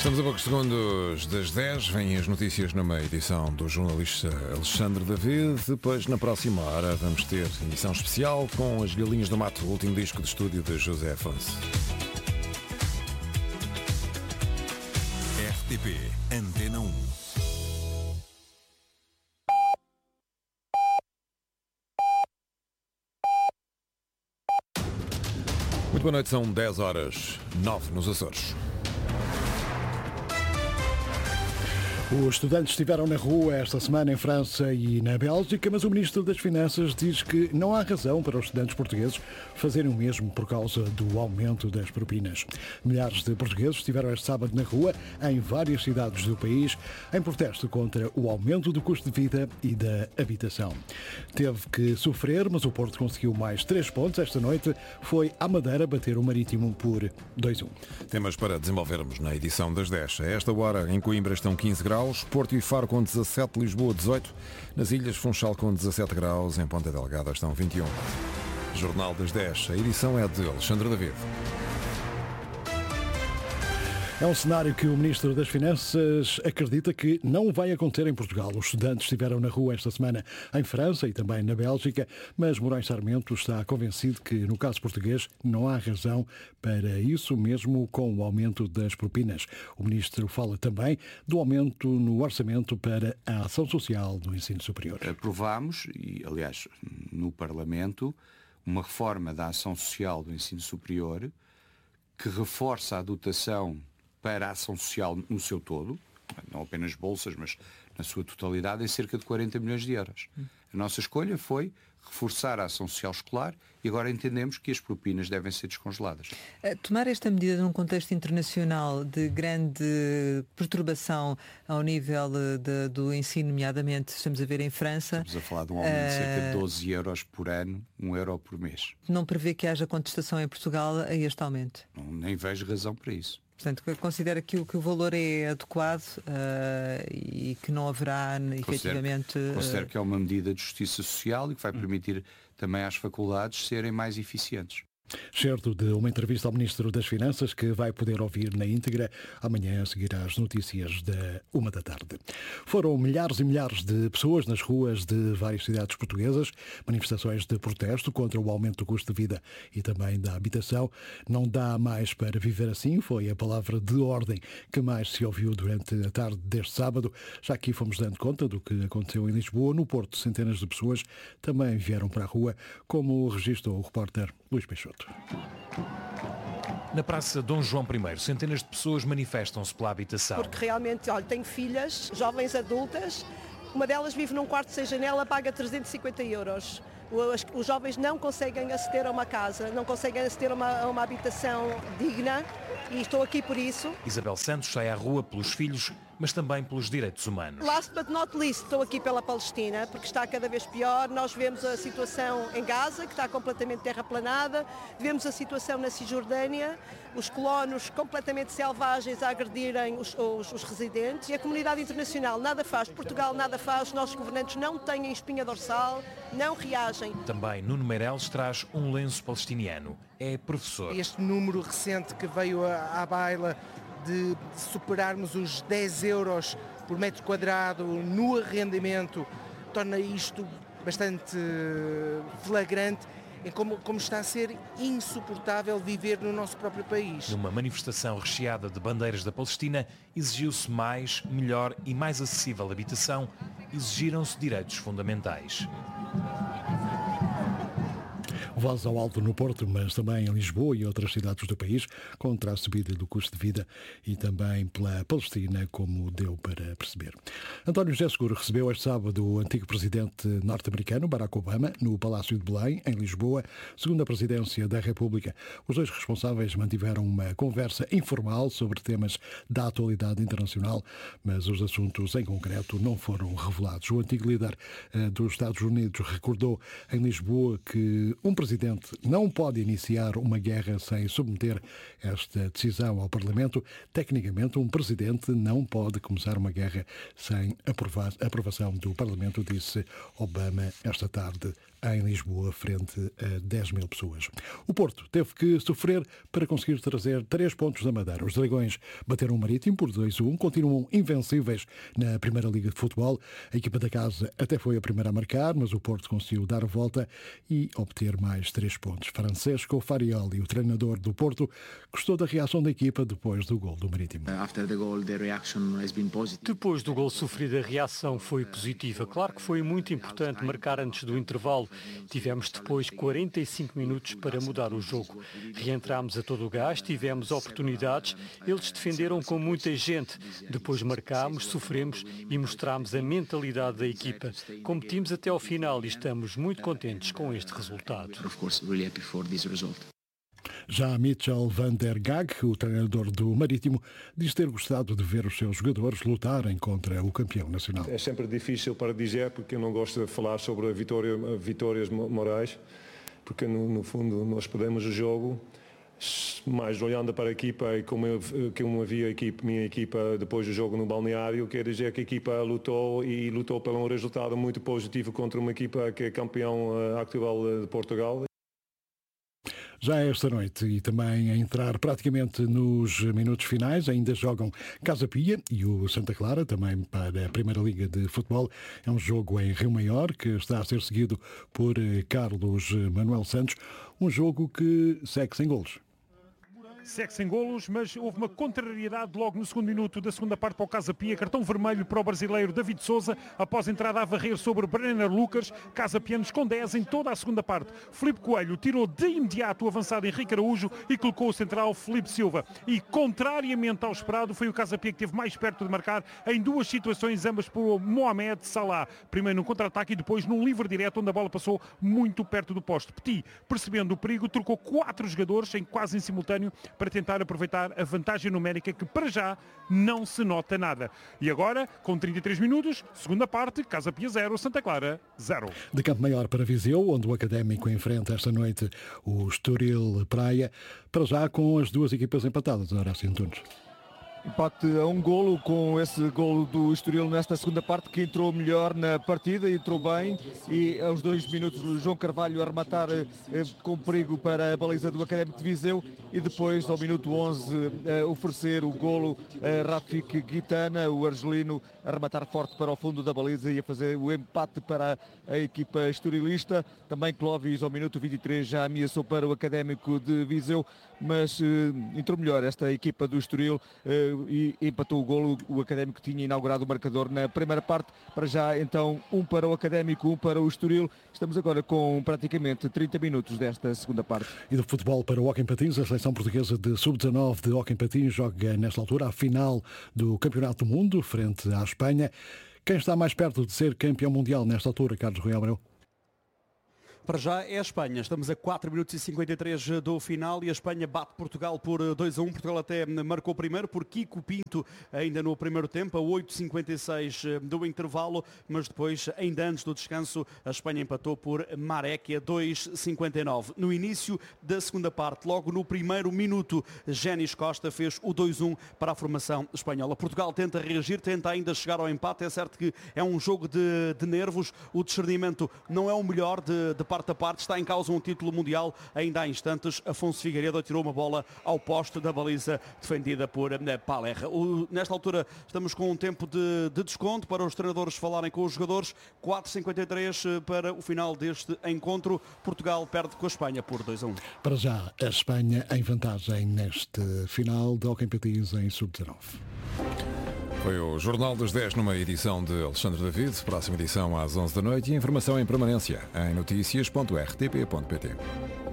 Estamos a poucos segundos das 10. Vêm as notícias numa edição do jornalista Alexandre David. Depois, na próxima hora, vamos ter emissão especial com As Galinhas do Mato, o último disco de estúdio de José Afonso. RTP Antena 1. Muito boa noite, são 10h09 nos Açores. Os estudantes estiveram na rua esta semana em França e na Bélgica, mas o Ministro das Finanças diz que não há razão para os estudantes portugueses fazerem o mesmo por causa do aumento das propinas. Milhares de portugueses estiveram este sábado na rua em várias cidades do país em protesto contra o aumento do custo de vida e da habitação. Teve que sofrer, mas o Porto conseguiu mais 3 pontos esta noite. Foi à Madeira bater o Marítimo por 2-1. Temas para desenvolvermos na edição das 10. A esta hora, em Coimbra estão 15 graus, Porto e Faro com 17, Lisboa 18, nas Ilhas Funchal com 17 graus, em Ponta Delgada estão 21. Jornal das 10, a edição é de Alexandre David. É um cenário que o Ministro das Finanças acredita que não vai acontecer em Portugal. Os estudantes estiveram na rua esta semana em França e também na Bélgica, mas Moraes Sarmento está convencido que, no caso português, não há razão para isso, mesmo com o aumento das propinas. O Ministro fala também do aumento no orçamento para a ação social do ensino superior. Aprovámos, e aliás, no Parlamento, uma reforma da ação social do ensino superior que reforça a dotação para a ação social no seu todo, não apenas bolsas, mas na sua totalidade, em cerca de 40 milhões de euros. A nossa escolha foi reforçar a ação social escolar e agora entendemos que as propinas devem ser descongeladas. Tomar esta medida num contexto internacional de grande perturbação ao nível do ensino, nomeadamente, estamos a ver em França... Estamos a falar de um aumento de cerca de 12 euros por ano, 1 euro por mês. Não prevê que haja contestação em Portugal a este aumento? Nem vejo razão para isso. Portanto, considera que o valor é adequado e que não haverá efetivamente... Considero que é uma medida de justiça social e que vai permitir também às faculdades serem mais eficientes. Certo de uma entrevista ao Ministro das Finanças que vai poder ouvir na íntegra amanhã a seguir às notícias da 13h. Foram milhares e milhares de pessoas nas ruas de várias cidades portuguesas, manifestações de protesto contra o aumento do custo de vida e também da habitação. Não dá mais para viver assim, foi a palavra de ordem que mais se ouviu durante a tarde deste sábado. Já aqui fomos dando conta do que aconteceu em Lisboa. No Porto, centenas de pessoas também vieram para a rua, como registrou o repórter Luís Peixoto. Na Praça Dom João I, centenas de pessoas manifestam-se pela habitação. Porque realmente, olha, tenho filhas, jovens adultas, uma delas vive num quarto sem janela, paga 350 euros. Os jovens não conseguem aceder a uma casa, não conseguem aceder a uma habitação digna e estou aqui por isso. Isabel Santos sai à rua pelos filhos, mas também pelos direitos humanos. Last but not least, estou aqui pela Palestina, porque está cada vez pior. Nós vemos a situação em Gaza, que está completamente terraplanada, vemos a situação na Cisjordânia, os colonos completamente selvagens a agredirem os residentes e a comunidade internacional nada faz, Portugal nada faz, os nossos governantes não têm espinha dorsal, não reagem. Também Nuno Meireles traz um lenço palestiniano. É professor. Este número recente que veio à baila de superarmos os 10 euros por metro quadrado no arrendamento torna isto bastante flagrante em como está a ser insuportável viver no nosso próprio país. Numa manifestação recheada de bandeiras da Palestina, exigiu-se mais, melhor e mais acessível habitação, exigiram-se direitos fundamentais. Voz ao alto no Porto, mas também em Lisboa e outras cidades do país, contra a subida do custo de vida e também pela Palestina, como deu para perceber. António José Seguro recebeu este sábado o antigo presidente norte-americano, Barack Obama, no Palácio de Belém, em Lisboa, segundo a presidência da República. Os dois responsáveis mantiveram uma conversa informal sobre temas da atualidade internacional, mas os assuntos em concreto não foram revelados. O antigo líder dos Estados Unidos recordou em Lisboa que um presidente não pode iniciar uma guerra sem submeter esta decisão ao Parlamento. Tecnicamente, um presidente não pode começar uma guerra sem aprovação do Parlamento, disse Obama esta tarde em Lisboa, frente a 10 mil pessoas. O Porto teve que sofrer para conseguir trazer 3 pontos da Madeira. Os Dragões bateram o Marítimo por 2-1, continuam invencíveis na Primeira Liga de Futebol. A equipa da casa até foi a primeira a marcar, mas o Porto conseguiu dar a volta e obter mais 3 pontos. Francesco Farioli, o treinador do Porto, gostou da reação da equipa depois do gol do Marítimo. Depois do gol sofrido, a reação foi positiva. Claro que foi muito importante marcar antes do intervalo. Tivemos depois 45 minutos para mudar o jogo. Reentramos a todo o gás, tivemos oportunidades, eles defenderam com muita gente. Depois marcámos, sofremos e mostramos a mentalidade da equipa. Competimos até ao final e estamos muito contentes com este resultado. Já Mitchell van der Gag, o treinador do Marítimo, diz ter gostado de ver os seus jogadores lutarem contra o campeão nacional. É sempre difícil para dizer, porque eu não gosto de falar sobre vitórias morais, porque no fundo nós perdemos o jogo, mas olhando para a equipa e como eu vi minha equipa depois do jogo no balneário, quer dizer que a equipa lutou por um resultado muito positivo contra uma equipa que é campeão atual de Portugal. Já esta noite e também a entrar praticamente nos minutos finais, ainda jogam Casa Pia e o Santa Clara, também para a Primeira Liga de Futebol. É um jogo em Rio Maior, que está a ser seguido por Carlos Manuel Santos. Um jogo que segue sem golos. Segue sem golos, mas houve uma contrariedade logo no segundo minuto da segunda parte para o Casa Pia. Cartão vermelho para o brasileiro David Souza, após entrada a varrer sobre Brenner Lucas. Casa Pianos com 10 em toda a segunda parte. Filipe Coelho tirou de imediato o avançado Henrique Araújo e colocou o central Filipe Silva. E, contrariamente ao esperado, foi o Casa Pia que esteve mais perto de marcar em 2 situações, ambas por Mohamed Salah. Primeiro num contra-ataque e depois num livre direto, onde a bola passou muito perto do poste. Petit, percebendo o perigo, trocou 4 jogadores quase em simultâneo para tentar aproveitar a vantagem numérica que para já não se nota nada. E agora, com 33 minutos, segunda parte, Casa Pia 0, Santa Clara 0. De Campo Maior para Viseu, onde o Académico enfrenta esta noite o Estoril Praia, para já com as duas equipas empatadas. Horácio Antunes. Empate a um golo, com esse golo do Estoril nesta segunda parte, que entrou melhor na partida, entrou bem, e aos 2 minutos o João Carvalho a rematar com perigo para a baliza do Académico de Viseu, e depois ao minuto 11 oferecer o golo a Rafik Guitana, o argelino, a rematar forte para o fundo da baliza e a fazer o empate para a equipa estorilista. Também Clóvis ao minuto 23 já ameaçou para o Académico de Viseu, mas entrou melhor esta equipa do Estoril e empatou o golo. O Académico tinha inaugurado o marcador na primeira parte. Para já então 1 para o Académico, 1 para o Estoril. Estamos agora com praticamente 30 minutos desta segunda parte. E do futebol para o hóquei em patins, a seleção portuguesa de sub-19 de hóquei em patins joga nesta altura a final do Campeonato do Mundo frente à Espanha. Quem está mais perto de ser campeão mundial nesta altura, Carlos Rui Abreu? Para já é a Espanha. Estamos a 4 minutos e 53 do final e a Espanha bate Portugal por 2-1. Portugal até marcou primeiro por Kiko Pinto ainda no primeiro tempo, a 8:56 do intervalo, mas depois, ainda antes do descanso, a Espanha empatou por Marek a 2:59. No início da segunda parte, logo no primeiro minuto, Génis Costa fez o 2-1 para a formação espanhola. Portugal tenta reagir, tenta ainda chegar ao empate. É certo que é um jogo de nervos. O discernimento não é o melhor de parte a parte, está em causa um título mundial. Ainda há instantes, Afonso Figueiredo atirou uma bola ao poste da baliza defendida por Palerra. Nesta altura estamos com um tempo de desconto para os treinadores falarem com os jogadores. 4:53 para o final deste encontro. Portugal perde com a Espanha por 2-1. Para já, a Espanha em vantagem neste final de hóquei em patins em sub-19. Foi o Jornal das 10 numa edição de Alexandre David. Próxima edição às 11 da noite e informação em permanência em notícias.rtp.pt.